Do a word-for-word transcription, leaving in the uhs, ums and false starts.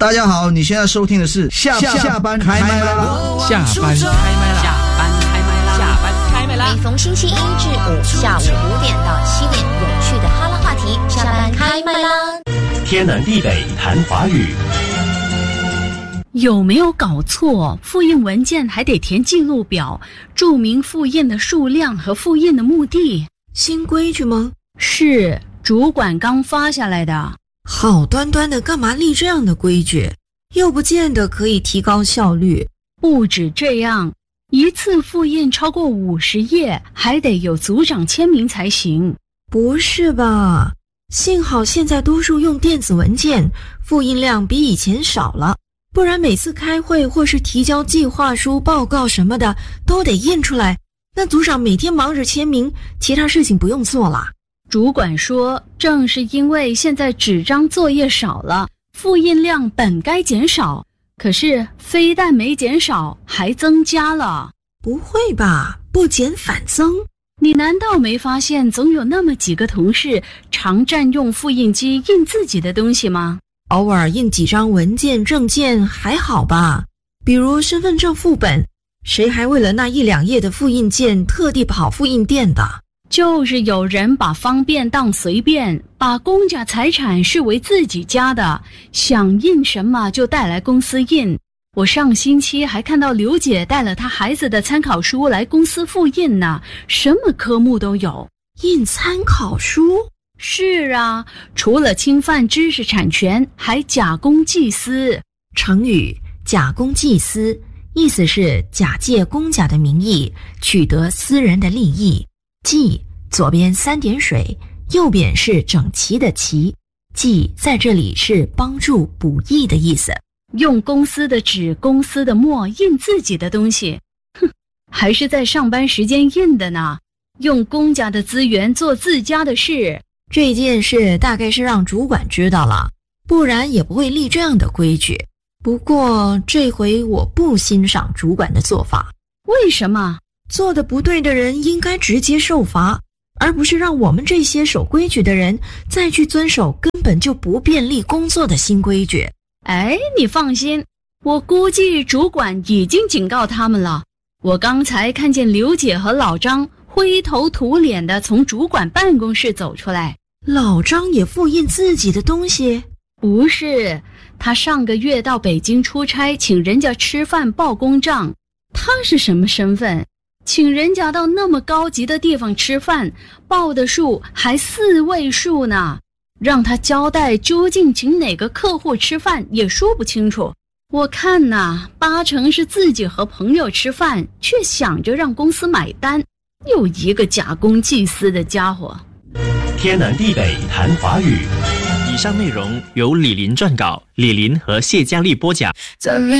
大家好，你现在收听的是下下下班开麦啦！ 下班开麦啦！ 下班开麦啦！ 下班开麦啦！ 每逢星期一至五下午五点到七点，有趣的哈拉话题，下班开麦啦！ 天南地北谈华语。 有没有搞错？复印文件还得填记录表，注明复印的数量和复印的目的。 新规矩吗？ 是，主管刚发下来的。 好端端的，干嘛立这样的规矩？又不见得可以提高效率。 不止这样，一次复印超过五十页，还得有组长签名才行。 不是吧？幸好现在多数用电子文件，复印量比以前少了。不然每次开会或是提交计划书、报告什么的都得印出来，那组长每天忙着签名，其他事情不用做了。 主管说，正是因为现在纸张作业少了，复印量本该减少，可是非但没减少，还增加了。 不会吧？不减反增？ 你难道没发现总有那么几个同事常占用复印机印自己的东西吗？ 偶尔印几张文件证件还好吧，比如身份证副本，谁还为了那一两页的复印件特地跑复印店的？ 就是有人把方便当随便，把公家财产视为自己家的，想印什么就带来公司印。我上星期还看到刘姐带了她孩子的参考书来公司复印呢，什么科目都有。 印参考书？ 是啊，除了侵犯知识产权，还假公济私。 成语假公济私，意思是假借公家的名义，取得私人的利益。济，左边三点水，右边是整齐的齐。济在这里是帮助补益的意思。 用公司的纸、公司的墨印自己的东西，哼，还是在上班时间印的呢。用公家的资源做自家的事。 这件事大概是让主管知道了，不然也不会立这样的规矩。不过这回我不欣赏主管的做法。 为什么？ 做得不对的人应该直接受罚，而不是让我们这些守规矩的人再去遵守根本就不便利工作的新规矩。 哎，你放心，我估计主管已经警告他们了。我刚才看见刘姐和老张灰头土脸地从主管办公室走出来。 老张也复印自己的东西？ 不是，他上个月到北京出差，请人家吃饭报公账。他是什么身份？请人家到那么高级的地方吃饭，报的数还四位数呢，让他交代究竟请哪个客户吃饭也说不清楚。我看呐，八成是自己和朋友吃饭，却想着让公司买单。又一个假公济私的家伙。 天南地北谈华语。 以上内容由李林撰稿，李林和谢佳丽播讲。